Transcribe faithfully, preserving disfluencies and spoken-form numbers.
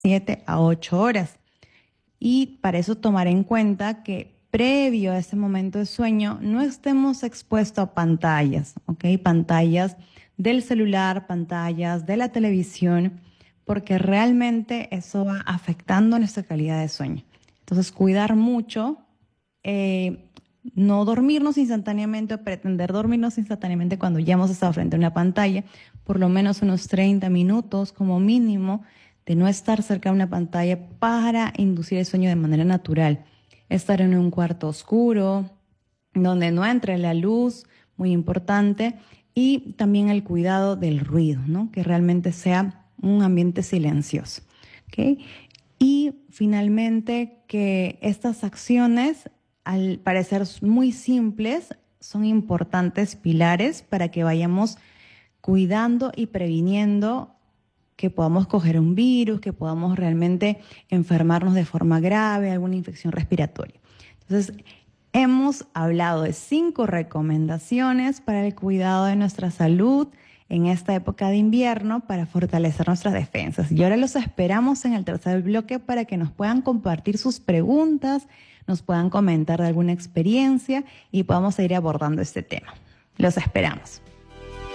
siete a ocho horas. Y para eso tomar en cuenta que previo a ese momento de sueño no estemos expuestos a pantallas, ¿ok? Pantallas del celular, pantallas de la televisión, porque realmente eso va afectando nuestra calidad de sueño. Entonces, cuidar mucho, eh, no dormirnos instantáneamente o pretender dormirnos instantáneamente cuando ya hemos estado frente a una pantalla, por lo menos unos treinta minutos como mínimo, de no estar cerca de una pantalla para inducir el sueño de manera natural. Estar en un cuarto oscuro, donde no entre la luz, muy importante, y también el cuidado del ruido, ¿no? Que realmente sea un ambiente silencioso, ¿ok? Y finalmente que estas acciones, al parecer muy simples, son importantes pilares para que vayamos cuidando y previniendo que podamos coger un virus, que podamos realmente enfermarnos de forma grave, alguna infección respiratoria. Entonces, hemos hablado de cinco recomendaciones para el cuidado de nuestra salud en esta época de invierno para fortalecer nuestras defensas. Y ahora los esperamos en el tercer bloque para que nos puedan compartir sus preguntas, nos puedan comentar de alguna experiencia y podamos seguir abordando este tema. Los esperamos.